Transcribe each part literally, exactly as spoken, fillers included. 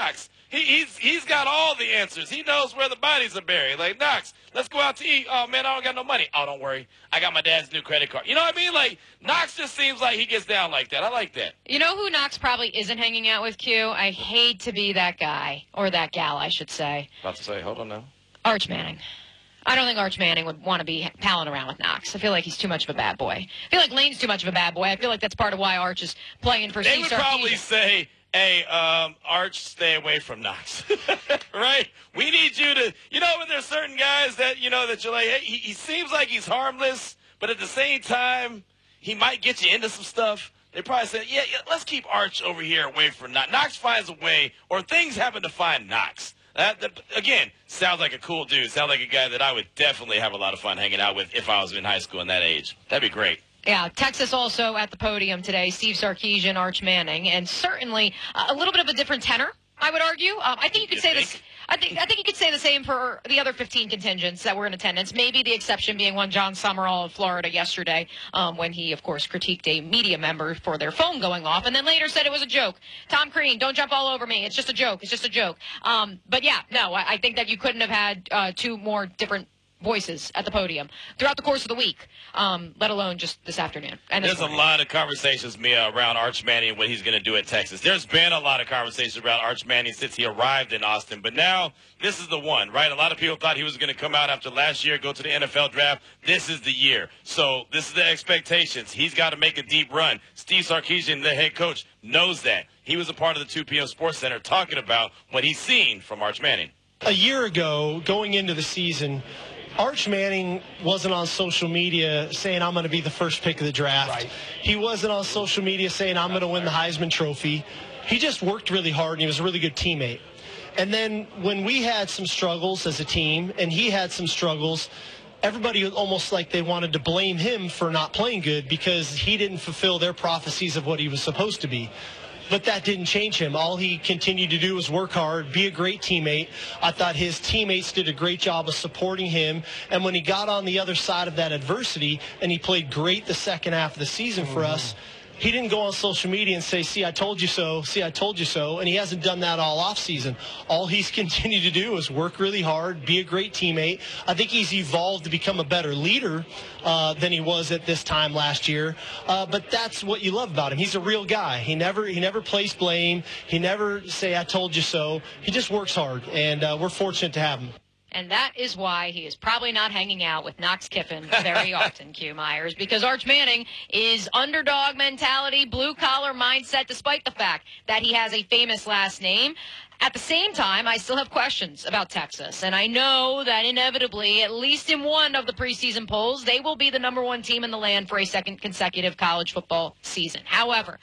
Knox. He, he's he's got all the answers. He knows where the bodies are buried. Like, Knox, let's go out to eat. Oh, man, I don't got no money. Oh, don't worry. I got my dad's new credit card. You know what I mean? Like, Knox just seems like he gets down like that. I like that. You know who Knox probably isn't hanging out with, Q? I hate to be that guy, or that gal, I should say. About to say, hold on now. Arch Manning. I don't think Arch Manning would want to be palling around with Knox. I feel like he's too much of a bad boy. I feel like Lane's too much of a bad boy. I feel like that's part of why Arch is playing for They Steve would Sarkisian. probably say, hey, um, Arch, stay away from Knox. Right? We need you to, you know, when there's certain guys that, you know, that you're like, hey, he, he seems like he's harmless, but at the same time, he might get you into some stuff. They probably said, yeah, yeah, let's keep Arch over here away from Knox. Knox finds a way, or things happen to find Knox. That, that, again, sounds like a cool dude. Sounds like a guy that I would definitely have a lot of fun hanging out with if I was in high school in that age. That'd be great. Yeah, Texas also at the podium today, Steve Sarkisian, Arch Manning, and certainly uh, a little bit of a different tenor, I would argue. Um, I think you could You say think? this. I think I think you could say the same for the other fifteen contingents that were in attendance. Maybe the exception being one John Summerall of Florida yesterday, um, when he, of course, critiqued a media member for their phone going off, and then later said it was a joke. Tom Crean, don't jump all over me. It's just a joke. It's just a joke. Um, but yeah, no, I, I think that you couldn't have had uh, two more different voices at the podium throughout the course of the week, um, let alone just this afternoon. And this There's a morning. lot of conversations, Mia, around Arch Manning and what he's going to do at Texas. There's been a lot of conversations around Arch Manning since he arrived in Austin, but now this is the one, right? A lot of people thought he was going to come out after last year, go to the N F L draft. This is the year. So this is the expectations. He's got to make a deep run. Steve Sarkisian, the head coach, knows that. He was a part of the two p.m. Sports Center talking about what he's seen from Arch Manning. A year ago, going into the season, Arch Manning wasn't on social media saying, I'm going to be the first pick of the draft. Right. He wasn't on social media saying, I'm going to win the Heisman Trophy. He just worked really hard, and he was a really good teammate. And then when we had some struggles as a team, and he had some struggles, everybody was almost like they wanted to blame him for not playing good because he didn't fulfill their prophecies of what he was supposed to be. But that didn't change him. All he continued to do was work hard, be a great teammate. I thought his teammates did a great job of supporting him. And when he got on the other side of that adversity and he played great the second half of the season for mm-hmm. us, he didn't go on social media and say, see, I told you so, see, I told you so. And he hasn't done that all offseason. All he's continued to do is work really hard, be a great teammate. I think he's evolved to become a better leader uh, than he was at this time last year. Uh, but that's what you love about him. He's a real guy. He never he never plays blame. He never say, I told you so. He just works hard, and uh, we're fortunate to have him. And that is why he is probably not hanging out with Knox Kiffin very often, Q Myers, because Arch Manning is underdog mentality, blue-collar mindset, despite the fact that he has a famous last name. At the same time, I still have questions about Texas, and I know that inevitably, at least in one of the preseason polls, they will be the number one team in the land for a second consecutive college football season. However,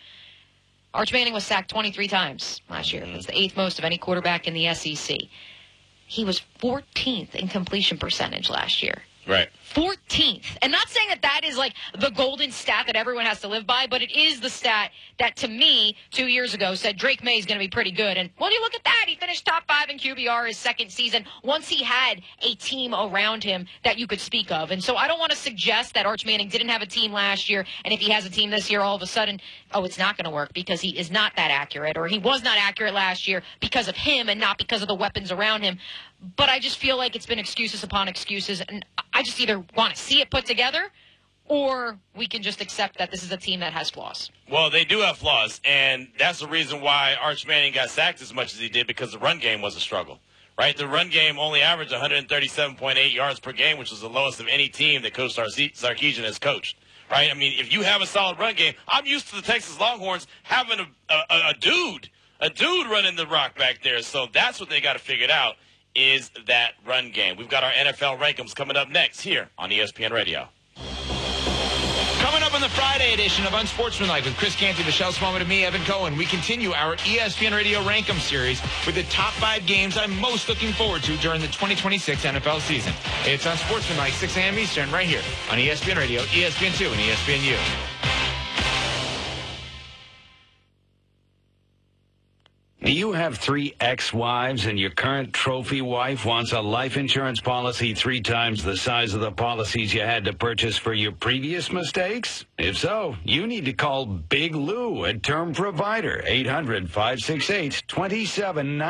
Arch Manning was sacked twenty-three times last year. That's the eighth most of any quarterback in the S E C. He was fourteenth in completion percentage last year. Right. fourteenth. And not saying that that is like the golden stat that everyone has to live by, but it is the stat that, to me, two years ago said Drake May is going to be pretty good. And, well, you look at that. He finished top five in Q B R his second season once he had a team around him that you could speak of. And so I don't want to suggest that Arch Manning didn't have a team last year, and if he has a team this year, all of a sudden, oh, it's not going to work because he is not that accurate, or he was not accurate last year because of him and not because of the weapons around him. But I just feel like it's been excuses upon excuses, and I just either want to see it put together or we can just accept that this is a team that has flaws. Well, they do have flaws, and that's the reason why Arch Manning got sacked as much as he did, because the run game was a struggle, right? The run game only averaged one thirty-seven point eight yards per game, which was the lowest of any team that Coach Sarkisian has coached, right? I mean, if you have a solid run game, I'm used to the Texas Longhorns having a, a, a dude, a dude running the rock back there, so that's what they got to figure out, is that run game. We've got our N F L Rank'ems coming up next here on E S P N Radio. Coming up on the Friday edition of Unsportsmanlike with Chris Canty, Michelle Smallman, and me, Evan Cohen, we continue our E S P N Radio Rank'em series with the top five games I'm most looking forward to during the twenty twenty-six N F L season. It's Unsportsmanlike, six a.m. Eastern, right here on E S P N Radio, E S P N two, and E S P N U. Do you have three ex-wives and your current trophy wife wants a life insurance policy three times the size of the policies you had to purchase for your previous mistakes? If so, you need to call Big Lou at Term Provider, eight hundred, five six eight, two seven nine zero.